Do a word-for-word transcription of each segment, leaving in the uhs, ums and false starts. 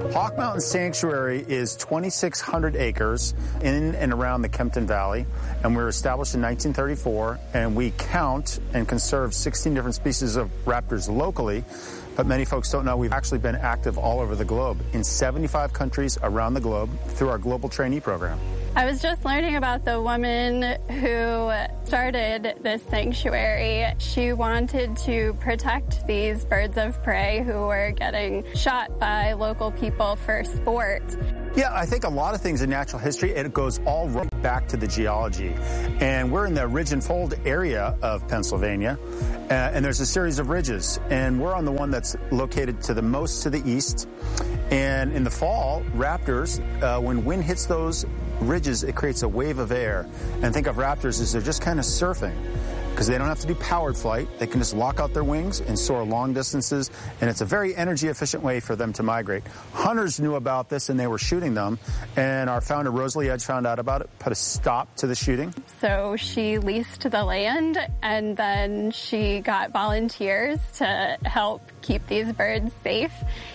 Hawk Mountain Sanctuary is twenty-six hundred acres in and around the Kempton Valley, and we were established in nineteen thirty-four, and we count and conserve sixteen different species of raptors locally. But many folks don't know we've actually been active all over the globe in seventy-five countries around the globe through our global trainee program. I was just learning about the woman who started this sanctuary. She wanted to protect these birds of prey who were getting shot by local people for sport. Yeah, I think a lot of things in natural history, it goes all right back to the geology. And we're in the ridge and fold area of Pennsylvania, uh, and there's a series of ridges. And we're on the one that's located to the most to the east. And in the fall, raptors, uh, when wind hits those ridges, it creates a wave of air. And think of raptors as they're just kind of surfing, because they don't have to do powered flight. They can just lock out their wings and soar long distances, and it's a very energy-efficient way for them to migrate. Hunters knew about this, and they were shooting them, and our founder, Rosalie Edge, found out about it, put a stop to the shooting. So she leased the land, and then she got volunteers to help keep these birds safe,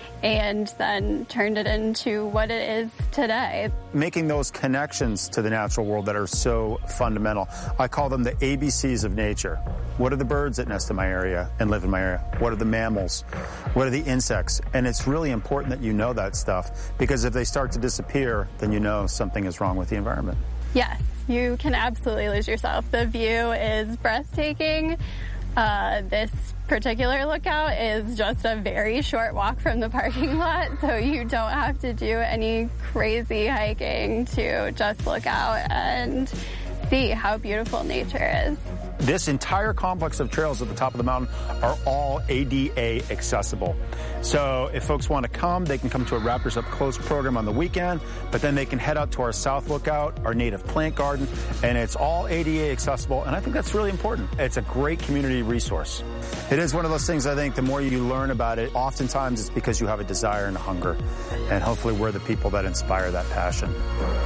and then turned it into what it is today. Making those connections to the natural world that are so fundamental. I call them the A B Cs of nature. What are the birds that nest in my area and live in my area? What are the mammals? What are the insects? And it's really important that you know that stuff, because if they start to disappear, then you know something is wrong with the environment. Yes, you can absolutely lose yourself. The view is breathtaking. Uh, this particular lookout is just a very short walk from the parking lot, so you don't have to do any crazy hiking to just look out and see how beautiful nature is. This entire complex of trails at the top of the mountain are all A D A accessible. So if folks want to come, they can come to a Raptors Up Close program on the weekend, but then they can head out to our South Lookout, our native plant garden, and it's all A D A accessible, and I think that's really important. It's a great community resource. It is one of those things, I think, the more you learn about it, oftentimes it's because you have a desire and a hunger, and hopefully we're the people that inspire that passion.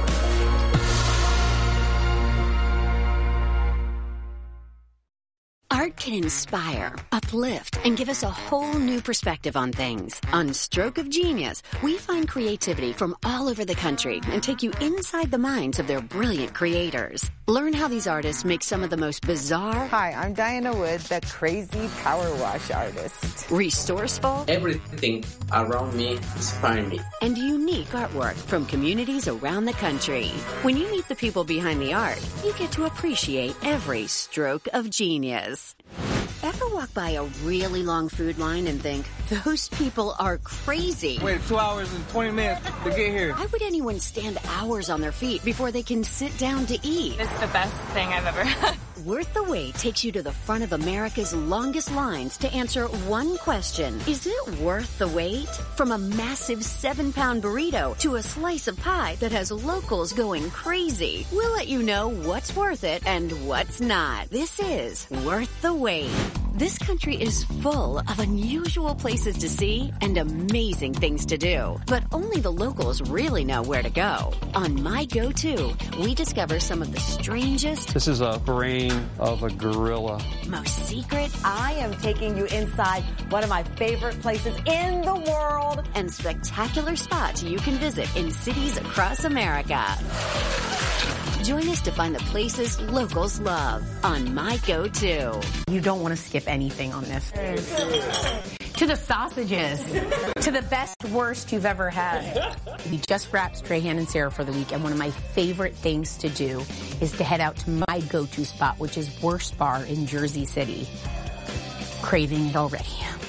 Art can inspire, uplift, and give us a whole new perspective on things. On Stroke of Genius, we find creativity from all over the country and take you inside the minds of their brilliant creators. Learn how these artists make some of the most bizarre... Hi, I'm Diana Wood, the crazy power wash artist. Resourceful... Everything around me inspires me. And unique artwork from communities around the country. When you meet the people behind the art, you get to appreciate every stroke of genius. Ever walk by a really long food line and think, those people are crazy? Wait two hours and twenty minutes to get here. Why would anyone stand hours on their feet before they can sit down to eat? It's the best thing I've ever had. Worth the Wait takes you to the front of America's longest lines to answer one question. Is it worth the wait? From a massive seven-pound burrito to a slice of pie that has locals going crazy, we'll let you know what's worth it and what's not. This is Worth the Wait. This country is full of unusual places to see and amazing things to do, but only the locals really know where to go. On My Go-To, we discover some of the strangest... This is a brain of a gorilla. Most secret... I am taking you inside one of my favorite places in the world. And spectacular spots you can visit in cities across America. Join us to find the places locals love on My Go-To. You don't want to skip anything on this. To the sausages. To the best, worst you've ever had. We just wrapped Strahan and Sarah for the week, and one of my favorite things to do is to head out to my go-to spot, which is Worst Bar in Jersey City. Craving it already.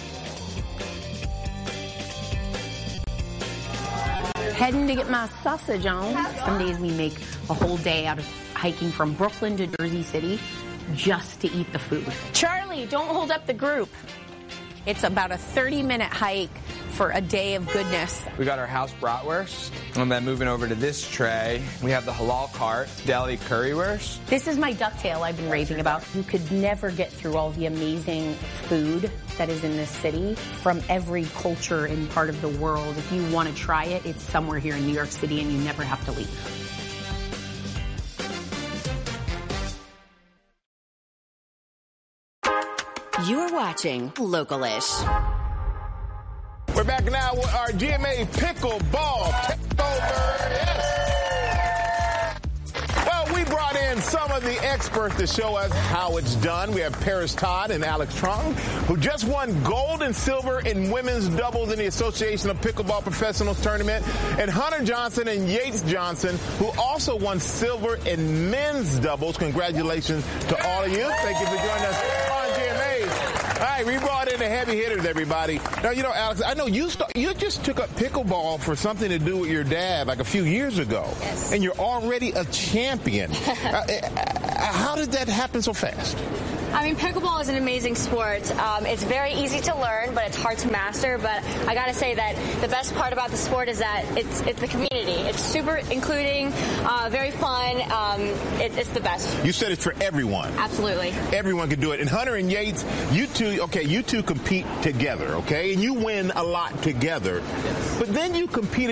Heading to get my sausage on. Some days we make a whole day out of hiking from Brooklyn to Jersey City just to eat the food. Charlie, don't hold up the group. It's about a thirty minute hike for a day of goodness. We got our house bratwurst, and then moving over to this tray, we have the halal cart, deli currywurst. This is my ducktail I've been raving about. You could never get through all the amazing food that is in this city from every culture and part of the world. If you want to try it, it's somewhere here in New York City, and you never have to leave. You're watching Localish. We're back now with our G M A Pickleball Takeover. Yes. Well, we brought in some of the experts to show us how it's done. We have Paris Todd and Alex Trung, who just won gold and silver in women's doubles in the Association of Pickleball Professionals tournament, and Hunter Johnson and Yates Johnson, who also won silver in men's doubles. Congratulations to all of you. Thank you for joining us on G M A. All right, we brought in the heavy hitters, everybody. Now, you know, Alex, I know you start, you just took up pickleball for something to do with your dad like a few years ago. Yes. And you're already a champion. uh, uh, how did that happen so fast? I mean, pickleball is an amazing sport. Um, it's very easy to learn, but it's hard to master. But I got to say that the best part about the sport is that it's it's the community. It's super including, uh, very fun. Um, it, it's the best. You said it's for everyone. Absolutely. Everyone can do it. And Hunter and Yates, you two, okay, you two compete together, okay? And you win a lot together. But then you compete